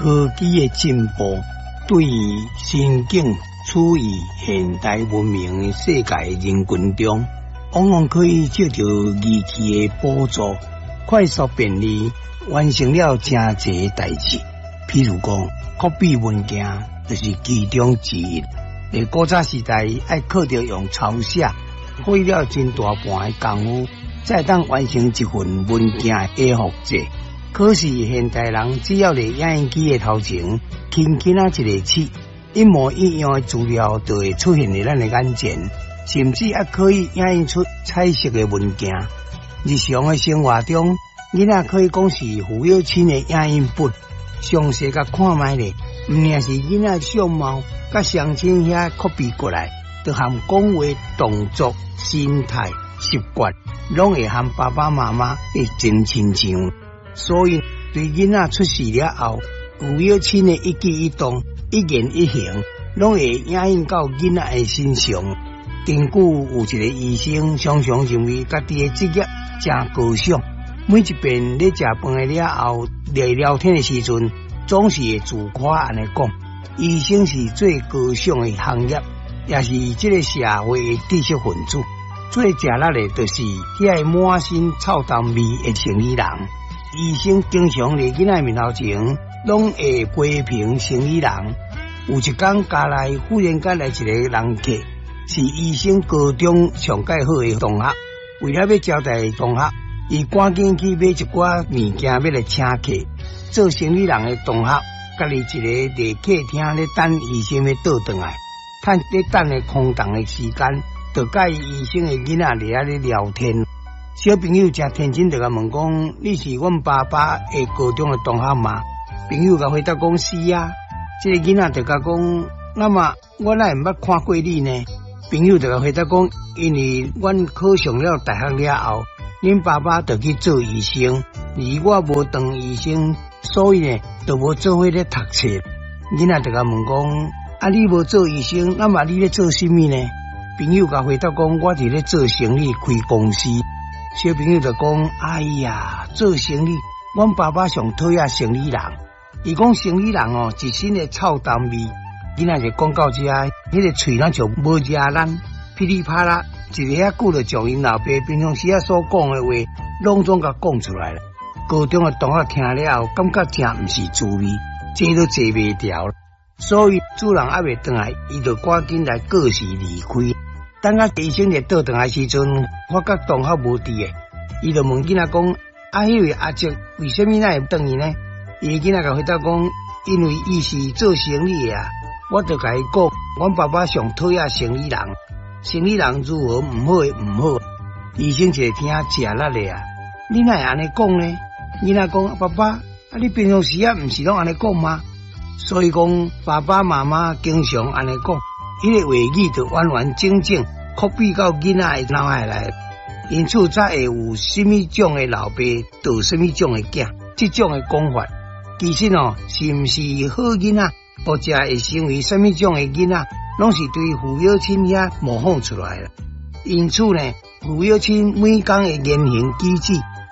科技的进步，对于新境处于现代文明的世界人群中，往往可以借着仪器的辅助，快速便利完成了真侪代志。譬如讲，kop笔文件就是其中之一。在古早时代，要靠着用抄写，费了真大半的功夫，才当完成一份文件的复制。可是现代人只要在影印机的头前轻轻一个刺，一模一样的资料就会出现在咱的眼前，甚至还可以影印出彩色的文件。日常的生活中，囡仔可以讲是父母亲的影印笔。详细甲看卖咧，唔仅是囡仔相貌，甲乡亲遐copy过来，就含讲话、动作、心态、习惯，拢会含爸爸妈妈会真亲像。所以对囡仔出世了后，父母亲的一举一动、一言一行，拢会影印到囡仔的身上。根据有一个医生常常认为家己的职业真高尚，每一遍咧食饭了后，在聊天的时阵，总是会自夸安尼讲：医生是最高尚的行业，也是这个社会的知识分子。最吃力的就是遐满身臭蛋味的生理人。医生经常在囡仔面头前，拢会批评生理人。有一天家内忽然间来一个人客，是医生高中上介好的同学，为了要招待同学，伊赶紧去买一寡物件要来请客。做生理人的同学，家己一个在客厅咧等医生要倒转来，趁咧等的空档的时间，就甲医生的囡仔咧聊天。小朋友真天真，就甲问讲：“你是阮爸爸的高中的同学吗？”朋友甲回答讲：“是啊。”这个囡仔就甲讲：“那么我哪会捌看过你呢？”朋友就甲回答讲：“因为阮考上了大学了后，恁爸爸就去做医生，而我无当医生，所以呢，就无做伙咧读册。”囡仔就甲问讲：“啊，你无做医生，那么你咧做什么呢？”朋友甲回答讲：“我伫咧做生意，开公司。”小朋友就讲：“哎呀，做生意，阮爸爸上讨厌生理人。伊讲生理人哦，一身的臭蛋味。”囡仔就讲到这，迄个喙那就无遮烂，噼里啪啦，一个久就将因老爸平常时所讲的话，拢总甲讲出来了。高中的同学听了后，感觉真毋是滋味，这都坐袂掉了。所以主人还未回来，伊就赶紧来告辞离开。等下医生来倒转来时阵，发觉同学无伫诶，伊就问囡仔讲：“啊，迄位阿叔为什么会转去呢？”伊囡仔甲回答讲：“因为伊是做生意的啊，我就甲伊讲，阮爸爸上讨厌生理人，生理人如何毋好诶毋好。”医生一听吃力咧啊，你哪会安尼讲呢？囡仔讲：“爸爸，啊你平常时啊毋是拢安尼讲吗？”所以讲爸爸妈妈经常安尼讲，迄个话语就完完整整copy到囡仔的脑海来，因此才会有什么种的老爸，就有什么种的囝，这种的讲法。其实哦，是毋是好囡仔，或者会成为什么种的囡仔，拢是对父母亲模仿出来了。因此呢，父母亲每天的言行举止，